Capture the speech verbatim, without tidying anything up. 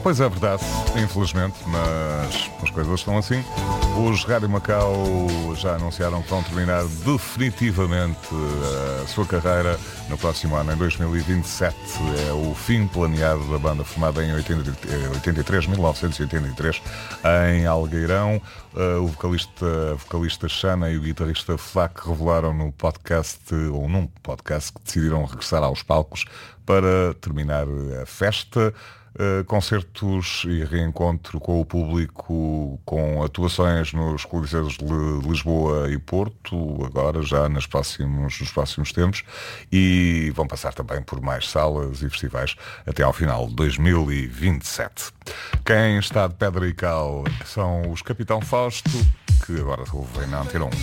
Pois é verdade, infelizmente, mas as coisas estão assim. Os Rádio Macau já anunciaram que vão terminar definitivamente a sua carreira no próximo ano, em dois mil e vinte e sete. É o fim planeado da banda, formada em oitenta e três, mil novecentos e oitenta e três, em Algueirão. O vocalista, a vocalista Xana e o guitarrista Flac revelaram no podcast, ou num podcast, que decidiram regressar aos palcos para terminar a festa. Uh, concertos e reencontro com o público, com atuações nos coliseus de Lisboa e Porto, agora já nos próximos, nos próximos tempos, e vão passar também por mais salas e festivais até ao final de dois mil e vinte e sete. Quem está de pedra e cal são os Capitão Fausto, que agora vem na Antena um.